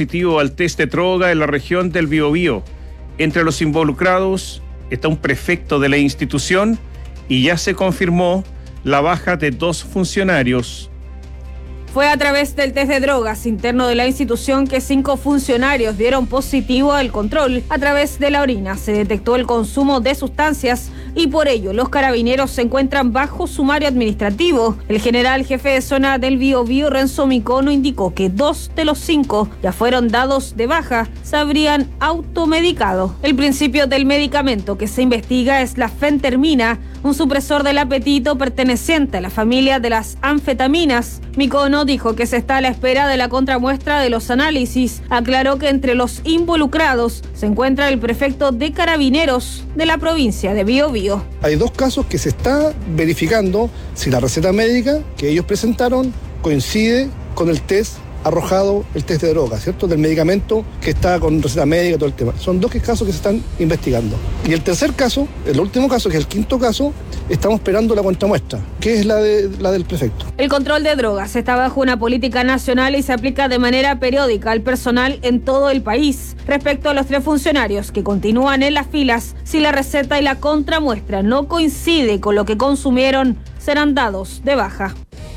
positivo al test de droga en la región del Biobío. Entre los involucrados está un prefecto de la institución y ya se confirmó la baja de 2 funcionarios. Fue a través del test de drogas interno de la institución que 5 funcionarios dieron positivo al control. A través de la orina se detectó el consumo de sustancias y por ello los carabineros se encuentran bajo sumario administrativo. El general jefe de zona del Biobío, Renzo Micono, indicó que 2 de los 5 ya fueron dados de baja, se habrían automedicado. El principio del medicamento que se investiga es la fentermina, un supresor del apetito perteneciente a la familia de las anfetaminas. Micono dijo que se está a la espera de la contramuestra de los análisis. Aclaró que entre los involucrados se encuentra el prefecto de Carabineros de la provincia de Biobío. Hay 2 casos que se está verificando si la receta médica que ellos presentaron coincide con el test arrojado, el test de droga, ¿cierto? Del medicamento que está con receta médica, todo el tema. Son 2 casos que se están investigando. Y el tercer caso, el último caso, que es el quinto caso, estamos esperando la contramuestra, que es la del prefecto. El control de drogas está bajo una política nacional y se aplica de manera periódica al personal en todo el país. Respecto a los 3 funcionarios que continúan en las filas, si la receta y la contramuestra no coincide con lo que consumieron, serán dados de baja.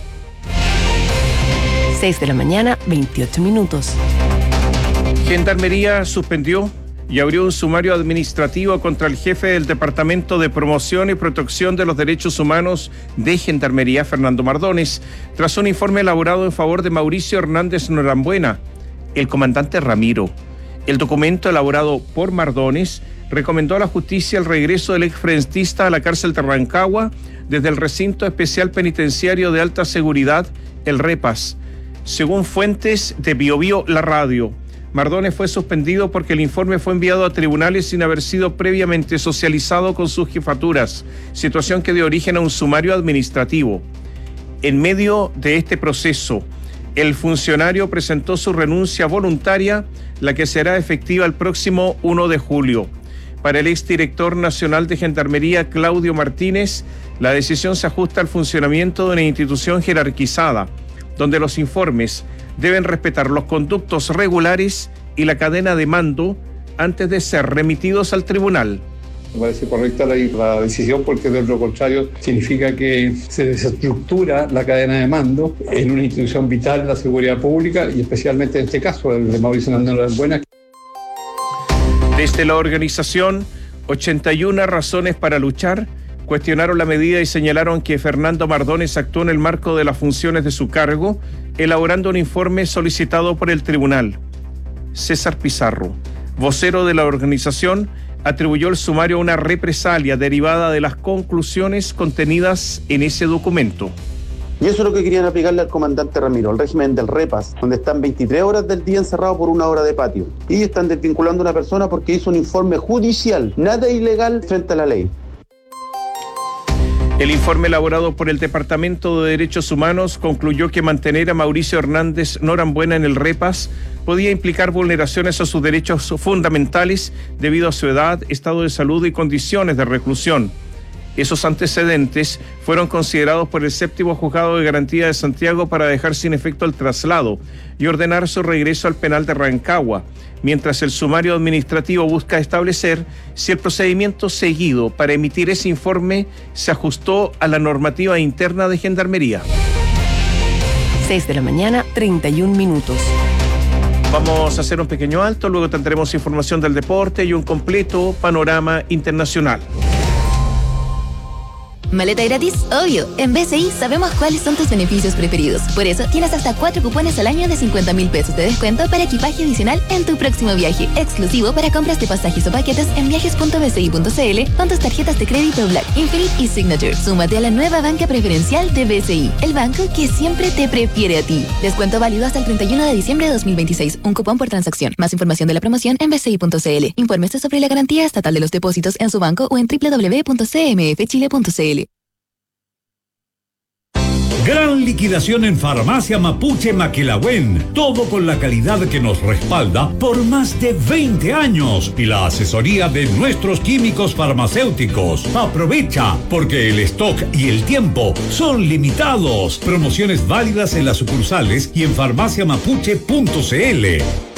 6 de la mañana, 28 minutos. Gendarmería suspendió y abrió un sumario administrativo contra el jefe del Departamento de Promoción y Protección de los Derechos Humanos de Gendarmería, Fernando Mardones, tras un informe elaborado en favor de Mauricio Hernández Norambuena, el comandante Ramiro. El documento elaborado por Mardones recomendó a la justicia el regreso del exfrentista a la cárcel de Rancagua desde el recinto especial penitenciario de alta seguridad, el REPAS. Según fuentes de Biobío La Radio, Mardones fue suspendido porque el informe fue enviado a tribunales sin haber sido previamente socializado con sus jefaturas, situación que dio origen a un sumario administrativo. En medio de este proceso, el funcionario presentó su renuncia voluntaria, la que será efectiva el próximo 1 de julio. Para el exdirector nacional de Gendarmería, Claudio Martínez, la decisión se ajusta al funcionamiento de una institución jerarquizada, donde los informes deben respetar los conductos regulares y la cadena de mando antes de ser remitidos al tribunal. Me parece correcta la decisión porque de lo contrario significa que se desestructura la cadena de mando en una institución vital en la seguridad pública y especialmente en este caso, el de Mauricio Hernández Norambuena. Desde la organización 81 razones para luchar, cuestionaron la medida y señalaron que Fernando Mardones actuó en el marco de las funciones de su cargo, elaborando un informe solicitado por el tribunal. César Pizarro, vocero de la organización, atribuyó el sumario a una represalia derivada de las conclusiones contenidas en ese documento. Y eso es lo que querían aplicarle al comandante Ramiro, el régimen del REPAS, donde están 23 horas del día encerrados por 1 hora de patio. Y están desvinculando a una persona porque hizo un informe judicial, nada ilegal frente a la ley. El informe elaborado por el Departamento de Derechos Humanos concluyó que mantener a Mauricio Hernández Norambuena en el REPAS podía implicar vulneraciones a sus derechos fundamentales debido a su edad, estado de salud y condiciones de reclusión. Esos antecedentes fueron considerados por el 7º Juzgado de Garantía de Santiago para dejar sin efecto el traslado y ordenar su regreso al penal de Rancagua, mientras el sumario administrativo busca establecer si el procedimiento seguido para emitir ese informe se ajustó a la normativa interna de Gendarmería. 6 de la mañana, 31 minutos. Vamos a hacer un pequeño alto, luego tendremos información del deporte y un completo panorama internacional. Maleta gratis, obvio. En BCI sabemos cuáles son tus beneficios preferidos. Por eso tienes hasta 4 cupones al año de 50.000 pesos de descuento para equipaje adicional en tu próximo viaje. Exclusivo para compras de pasajes o paquetes en viajes.bci.cl con tus tarjetas de crédito Black, Infinite y Signature. Súmate a la nueva banca preferencial de BCI, el banco que siempre te prefiere a ti. Descuento válido hasta el 31 de diciembre de 2026. Un cupón por transacción. Más información de la promoción en bci.cl. Infórmese sobre la garantía estatal de los depósitos en su banco o en www.cmfchile.cl. Gran liquidación en Farmacia Mapuche Maquelahuen. Todo con la calidad que nos respalda por más de 20 años y la asesoría de nuestros químicos farmacéuticos. Aprovecha, porque el stock y el tiempo son limitados. Promociones válidas en las sucursales y en farmaciamapuche.cl.